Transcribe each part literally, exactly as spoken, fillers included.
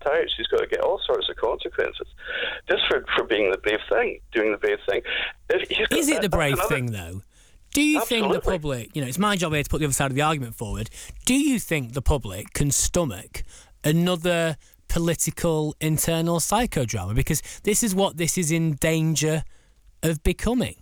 out. She's got to get all sorts of consequences just for, for being the brave thing, doing the brave thing. If he's got Is it that, the brave another, thing, though? Do you Absolutely. think the public, you know, it's my job here to put the other side of the argument forward. Do you think the public can stomach another political internal psychodrama? Because this is what this is in danger of becoming.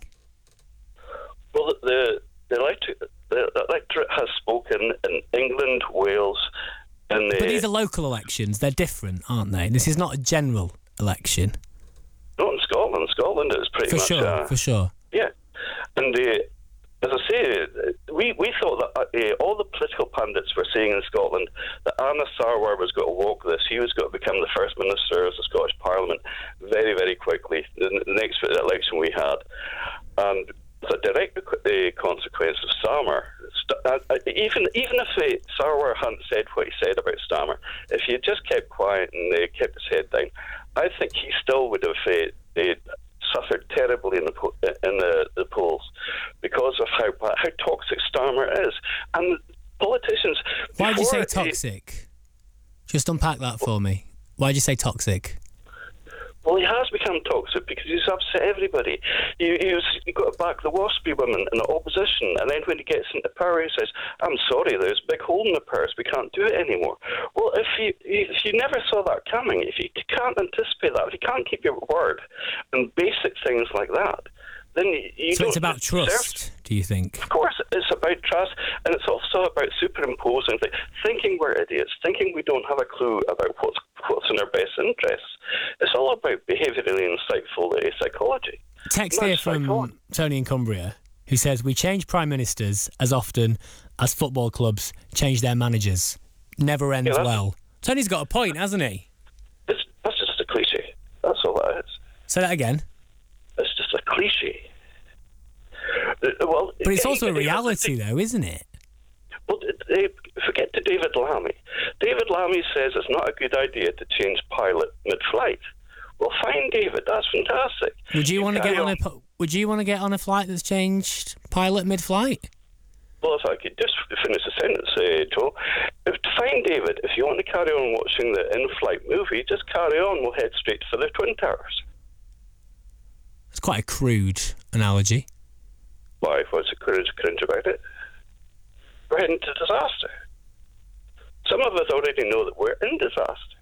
Well, the, the, electorate, the electorate has spoken in England, Wales, and the... But these are local elections. They're different, aren't they? This is not a general election. Not in Scotland. Scotland is pretty For much... sure, uh, for sure. Yeah. And uh, as I say, we, we thought that uh, all the political pundits were saying in Scotland that Anna Sarwar was going to walk this. He was going to become the First Minister of the Scottish Parliament very, very quickly, the, the next election we had. And the direct uh, consequence of Starmer, uh, even even if uh, Sarwar hadn't said what he said about Starmer, if he had just kept quiet and uh, kept his head down, I think he still would have uh, uh, suffered terribly in the po- in the, the polls because of how how toxic Starmer is. And politicians... Why did you say before, toxic? Uh, Just unpack that for me. Why did you say toxic? Well, he has become toxic because he's upset everybody. He, he was, he got to back the WASPy women in the opposition, and then when he gets into power, he says, "I'm sorry, there's a big hole in the purse. We can't do it anymore." Well, if you if you never saw that coming, if you can't anticipate that, if you can't keep your word, and basic things like that, then you, you so don't it's about trust, deserve. Do you think? Of course, it's about trust, and it's also about superimposing, th- thinking we're idiots, thinking we don't have a clue about what's what's in our best interests. It's all about behaviourally insightful uh, psychology. Text here from psychology. Tony in Cumbria, who says, "We change prime ministers as often as football clubs change their managers. Never ends yeah, well." Tony's got a point, hasn't he? It's, that's just a cliche. That's all that is. Say that again. It's just a cliche. Uh, well, but it's also a reality, though, isn't it? Well, uh, forget to David Lammy. David Lammy says it's not a good idea to change pilot mid-flight. Well, fine, David. That's fantastic. Would you, you want to get on, on a Would you want to get on a flight that's changed pilot mid-flight? Well, if I could just finish the sentence, uh, Joe. If, fine, David. If you want to carry on watching the in-flight movie, just carry on. We'll head straight for the Twin Towers. It's quite a crude analogy. Why? What's the cringe, cringe about it? We're heading to disaster. Some of us already know that we're in disaster.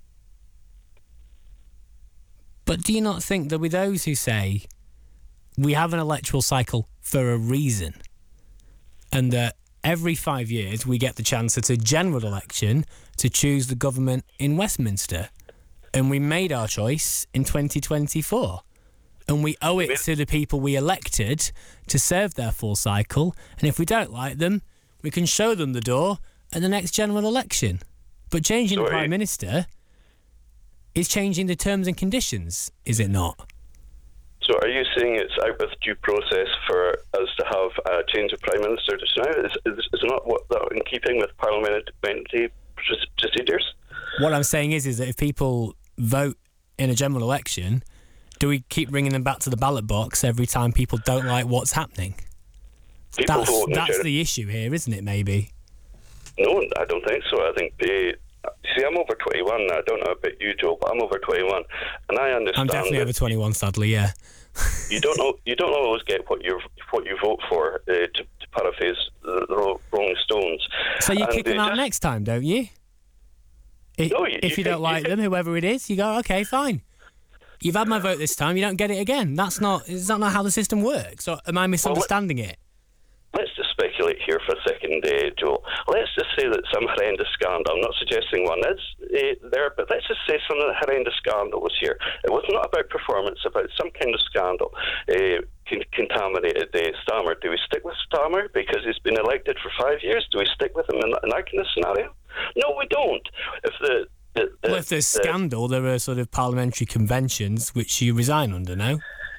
But do you not think there'll be those who say we have an electoral cycle for a reason, and that every five years we get the chance at a general election to choose the government in Westminster, and we made our choice in twenty twenty-four? And we owe it to the people we elected to serve their full cycle. And if we don't like them, we can show them the door at the next general election. But changing Sorry. the Prime Minister is changing the terms and conditions, is it not? So are you saying it's out with due process for us to have a change of Prime Minister just now? Is, is, is not what in keeping with parliamentary procedures? What I'm saying is, is that if people vote in a general election, do we keep bringing them back to the ballot box every time people don't like what's happening? People that's that's the, the issue here, isn't it, maybe? No, I don't think so. I think they... See, I'm over twenty-one now. I don't know about you, Joe, but I'm over twenty-one. And I understand... I'm definitely over twenty-one, sadly, yeah. you don't know, you don't always get what you what you vote for, uh, to, to paraphrase the, the Rolling Stones. So you and kick them out just, next time, don't you? If, no, you, if you, you don't can, like you them, can, whoever it is, you go, OK, fine. You've had my vote this time, you don't get it again. That's not, is that not how the system works? Or am I misunderstanding well, it? Let's just speculate here for a second, uh, Joe. Let's just say that some horrendous scandal, I'm not suggesting one is uh, there, but let's just say some horrendous scandal was here. It was not about performance, about some kind of scandal uh, con- contaminated uh, Starmer. Do we stick with Starmer because he's been elected for five years? Do we stick with him in that, in that kind of scenario? No, we don't. If the The, the, well, if there's the, scandal, there are sort of parliamentary conventions which you resign under, no?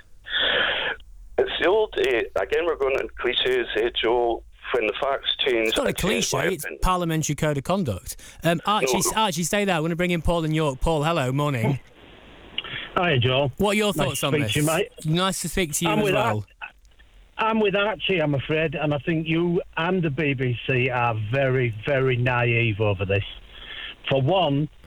It's the old, uh, again, we're going into cliches, uh, Joe, when the facts change... It's not a cliche, it's parliamentary code of conduct. Um, Archie, no. Archie, stay there. I'm going to bring in Paul in York. Paul, hello, morning. Hi, Joe. What are your thoughts nice on this? You, mate. Nice to speak to you I'm as with well. Ar- I'm with Archie, I'm afraid, and I think you and the B B C are very, very naive over this. For one...